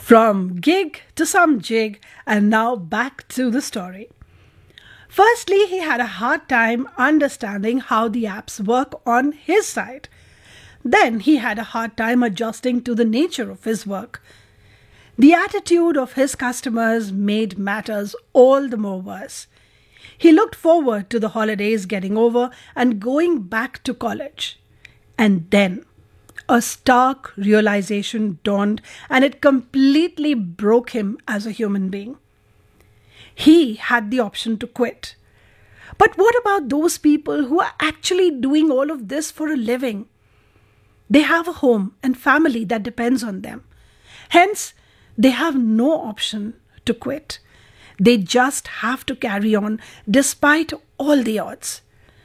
From gig to some jig, and now back to the story. Firstly, he had a hard time understanding how the apps work on his side. Then he had a hard time adjusting to the nature of his work. The attitude of his customers made matters all the more worse. He looked forward to the holidays getting over and going back to college. And then a stark realization dawned, and it completely broke him as a human being. He had the option to quit. But what about those people who are actually doing all of this for a living? They have a home and family that depends on them. Hence, they have no option to quit. They just have to carry on despite all the odds.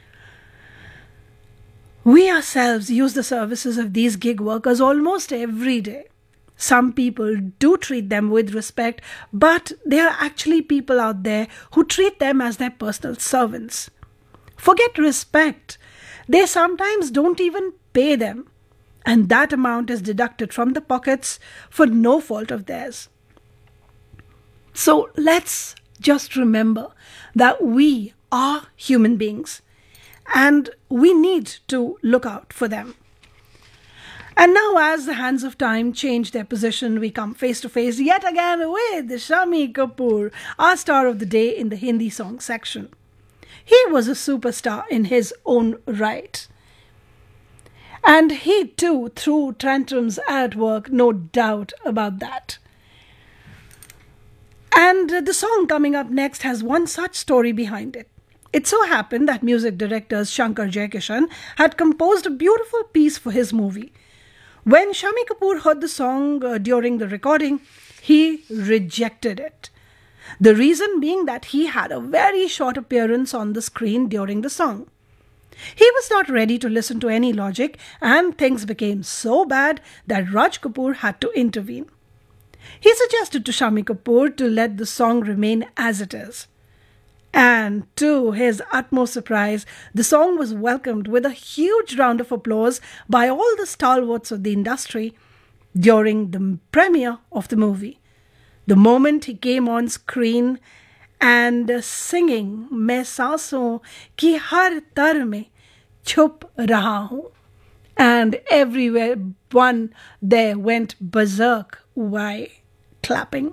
We ourselves use the services of these gig workers almost every day. Some people do treat them with respect, but there are actually people out there who treat them as their personal servants. Forget respect. They sometimes don't even pay them, and that amount is deducted from the pockets for no fault of theirs. So let's just remember that we are human beings, and we need to look out for them. And now, as the hands of time change their position, we come face to face yet again with Shami Kapoor, our star of the day in the Hindi song section. He was a superstar in his own right. And he too threw tantrums at work, no doubt about that. And the song coming up next has one such story behind it. It so happened that music director Shankar Jaikishan had composed a beautiful piece for his movie. When Shami Kapoor heard the song during the recording, he rejected it. The reason being that he had a very short appearance on the screen during the song. He was not ready to listen to any logic, and things became so bad that Raj Kapoor had to intervene. He suggested to Shami Kapoor to let the song remain as it is. And to his utmost surprise, the song was welcomed with a huge round of applause by all the stalwarts of the industry during the premiere of the movie. The moment he came on screen and singing "मैं सांसों की हर तर में छुप रहा हूँ," and everyone there went berserk while clapping.